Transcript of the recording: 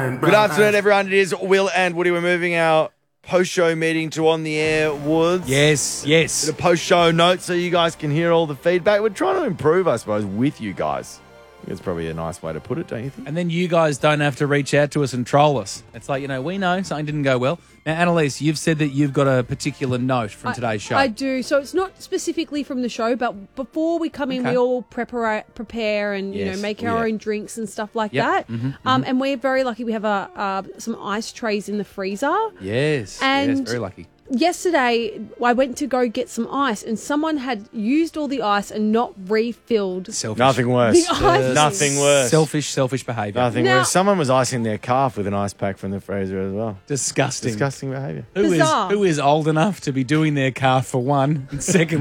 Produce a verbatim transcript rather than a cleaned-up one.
Good afternoon, everyone. It is Will and Woody. We're moving our post-show meeting to On The Air Woods. Yes, yes. The post-show notes so you guys can hear all the feedback. We're trying to improve, I suppose, with you guys. I think it's probably a nice way to put it, don't you think? And then you guys don't have to reach out to us and troll us. It's like, you know, we know something didn't go well. Now, Annalise, you've said that you've got a particular note from I, today's show. I do. So it's not specifically from the show, but before we come in, Okay. we all prepare, prepare and, you Yes. know, make Oh, our yeah. own drinks and stuff like Yep. that. Mhm, Um, and we're very lucky we have a, uh, some ice trays in the freezer. yes, yes, And- very lucky. Yesterday, I went to go get some ice, and someone had used all the ice and not refilled. Selfish. Nothing worse. The ice. Nothing worse. Selfish, selfish behaviour. Nothing Now- worse. Someone was icing their calf with an ice pack from the freezer as well. Disgusting. Disgusting behaviour. Who is Bizarre. who is old enough to be doing their car for one? And second,